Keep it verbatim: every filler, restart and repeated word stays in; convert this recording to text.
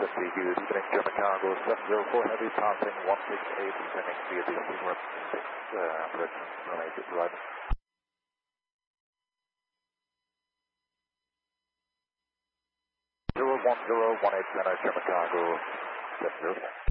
Sea, good evening, German Cargo seven zero four Heavy, passing one six eight, descending via the Steamer six, uh, approaching runway right. zero one zero one eight center, German Cargo seven zero four.